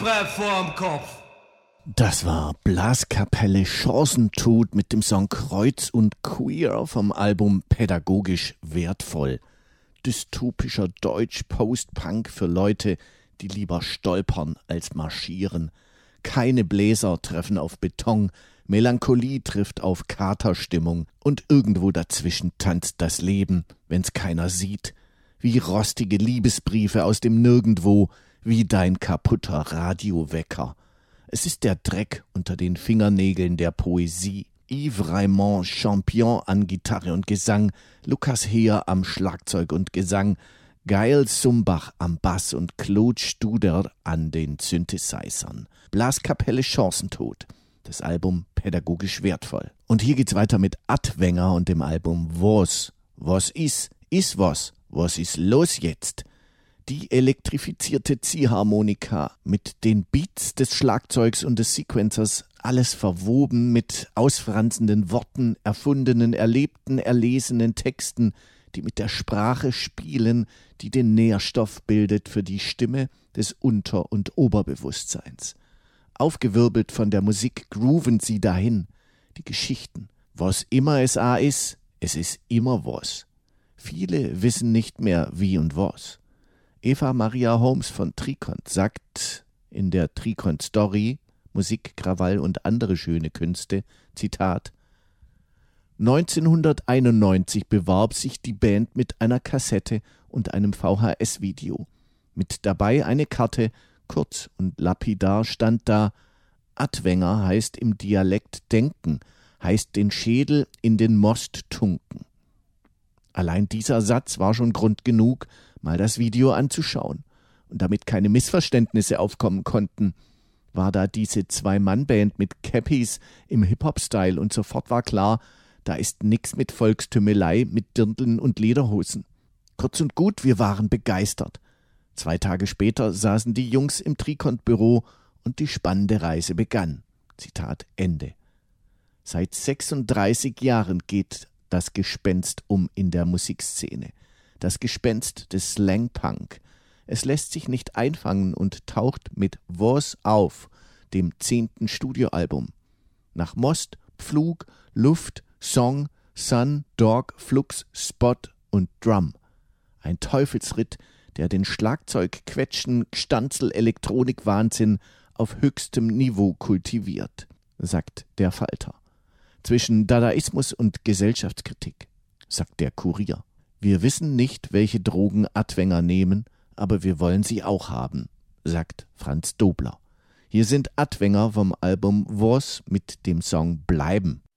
Brett vorm Kopf. Das war Blaskapelle Chancentod mit dem Song Kreuz und Queer vom Album Pädagogisch wertvoll. Dystopischer Deutsch-Post-Punk für Leute, die lieber stolpern als marschieren. Keine Bläser treffen auf Beton, Melancholie trifft auf Katerstimmung und irgendwo dazwischen tanzt das Leben, wenn's keiner sieht. Wie rostige Liebesbriefe aus dem Nirgendwo, wie dein kaputter Radiowecker. Es ist der Dreck unter den Fingernägeln der Poesie. Yves Raymond Champion an Gitarre und Gesang, Lukas Heer am Schlagzeug und Gesang, Gail Sumbach am Bass und Claude Studer an den Synthesizern. Blaskapelle Chancentod, das Album Pädagogisch wertvoll. Und hier geht's weiter mit Adwenger und dem Album Was. Was ist was? Was ist los jetzt? Die elektrifizierte Ziehharmonika mit den Beats des Schlagzeugs und des Sequencers, alles verwoben mit ausfranzenden Worten, erfundenen, erlebten, erlesenen Texten, die mit der Sprache spielen, die den Nährstoff bildet für die Stimme des Unter- und Oberbewusstseins. Aufgewirbelt von der Musik grooven sie dahin, die Geschichten. Was immer es ist, es ist immer was. Viele wissen nicht mehr wie und was. Eva Maria Holmes von Trikont sagt in der Trikont Story Musik, Krawall und andere schöne Künste, Zitat: 1991 bewarb sich die Band mit einer Kassette und einem VHS-Video. Mit dabei eine Karte, kurz und lapidar stand da: Adwenger heißt im Dialekt denken, heißt den Schädel in den Most tunken. Allein dieser Satz war schon Grund genug, mal das Video anzuschauen. Und damit keine Missverständnisse aufkommen konnten, war da diese Zwei-Mann-Band mit Cappies im Hip-Hop-Style und sofort war klar, da ist nix mit Volkstümelei, mit Dirndln und Lederhosen. Kurz und gut, wir waren begeistert. 2 Tage später saßen die Jungs im Trikont-Büro und die spannende Reise begann. Zitat Ende. Seit 36 Jahren geht das Gespenst in der Musikszene. Das Gespenst des Slang-Punk. Es lässt sich nicht einfangen und taucht mit Was auf, dem 10. Studioalbum. Nach Most, Pflug, Luft, Song, Sun, Dog, Flux, Spot und Drum. Ein Teufelsritt, der den Schlagzeugquetschen, Gstanzel, Elektronik-Wahnsinn auf höchstem Niveau kultiviert, sagt der Falter. Zwischen Dadaismus und Gesellschaftskritik, sagt der Kurier. Wir wissen nicht, welche Drogen Adwenger nehmen, aber wir wollen sie auch haben, sagt Franz Dobler. Hier sind Adwenger vom Album Was mit dem Song Bleiben.